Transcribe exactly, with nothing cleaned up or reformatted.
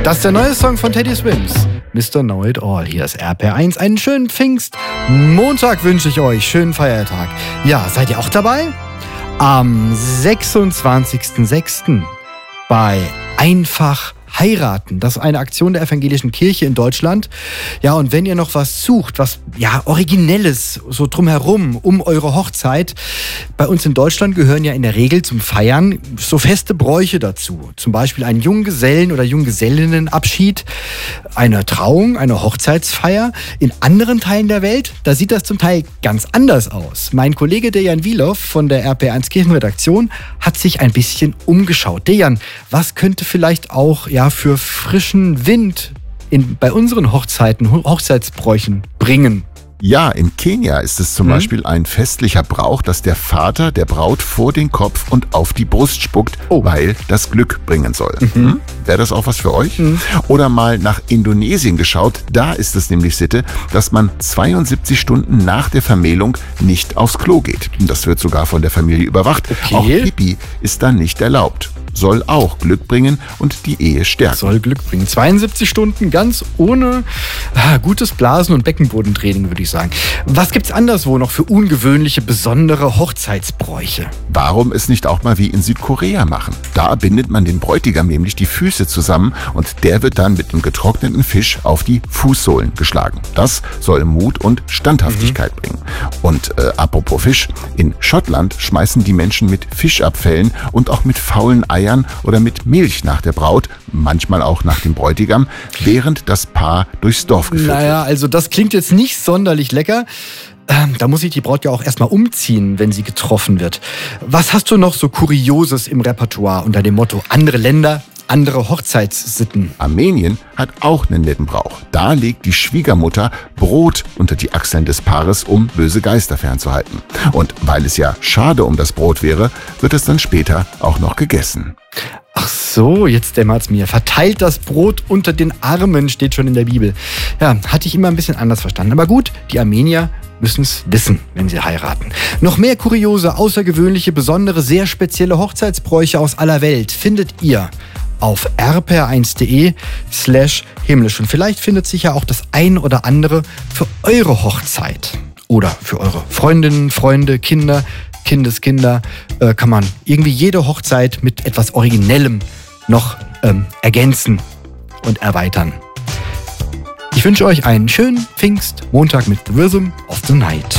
Das ist der neue Song von Teddy Swims. Mister Know It All. Hier ist R P R eins. Einen schönen Pfingstmontag wünsche ich euch. Schönen Feiertag. Ja, seid ihr auch dabei? Am sechsundzwanzigsten sechsten bei Einfach heiraten. Das ist eine Aktion der Evangelischen Kirche in Deutschland. Ja, und wenn ihr noch was sucht, was ja Originelles, so drumherum, um eure Hochzeit. Bei uns in Deutschland gehören ja in der Regel zum Feiern so feste Bräuche dazu. Zum Beispiel einen Junggesellen- oder Junggesellinnenabschied, eine Trauung, eine Hochzeitsfeier. In anderen Teilen der Welt, da sieht das zum Teil ganz anders aus. Mein Kollege Dejan Wilow von der R P R eins Kirchenredaktion hat sich ein bisschen umgeschaut. Dejan, was könnte vielleicht auch ja für frischen Wind in, bei unseren Hochzeiten, Hochzeitsbräuchen bringen? Ja, in Kenia ist es zum mhm. Beispiel ein festlicher Brauch, dass der Vater der Braut vor den Kopf und auf die Brust spuckt, oh. weil das Glück bringen soll. Mhm. Hm? Wäre das auch was für euch? Mhm. Oder mal nach Indonesien geschaut, da ist es nämlich Sitte, dass man zweiundsiebzig Stunden nach der Vermählung nicht aufs Klo geht. Das wird sogar von der Familie überwacht. Okay. Auch Pipi ist dann nicht erlaubt. Soll auch Glück bringen und die Ehe stärken. Soll Glück bringen. zweiundsiebzig Stunden ganz ohne ah, gutes Blasen- und Beckenbodentraining, würde ich sagen. Was gibt's anderswo noch für ungewöhnliche, besondere Hochzeitsbräuche? Warum es nicht auch mal wie in Südkorea machen? Da bindet man den Bräutigam nämlich die Füße zusammen und der wird dann mit einem getrockneten Fisch auf die Fußsohlen geschlagen. Das soll Mut und Standhaftigkeit mhm. bringen. Und äh, apropos Fisch, in Schottland schmeißen die Menschen mit Fischabfällen und auch mit faulen Eiern oder mit Milch nach der Braut, manchmal auch nach dem Bräutigam, während das Paar durchs Dorf geführt wird. Naja, also das klingt jetzt nicht sonderlich lecker. Ähm, da muss sich die Braut ja auch erstmal umziehen, wenn sie getroffen wird. Was hast du noch so Kurioses im Repertoire unter dem Motto andere Länder, andere Hochzeitssitten? Armenien hat auch einen netten Brauch. Da legt die Schwiegermutter Brot unter die Achseln des Paares, um böse Geister fernzuhalten. Und weil es ja schade um das Brot wäre, wird es dann später auch noch gegessen. Ach so, jetzt dämmert's mir. Verteilt das Brot unter den Armen, steht schon in der Bibel. Ja, hatte ich immer ein bisschen anders verstanden. Aber gut, die Armenier müssen es wissen, wenn sie heiraten. Noch mehr kuriose, außergewöhnliche, besondere, sehr spezielle Hochzeitsbräuche aus aller Welt findet ihr auf r p r eins punkt d e slash himmlisch. Und vielleicht findet sich ja auch das ein oder andere für eure Hochzeit. Oder für eure Freundinnen, Freunde, Kinder, Kindeskinder. Äh, kann man irgendwie jede Hochzeit mit etwas Originellem noch ähm, ergänzen und erweitern. Ich wünsche euch einen schönen Pfingstmontag mit The Rhythm of the Night.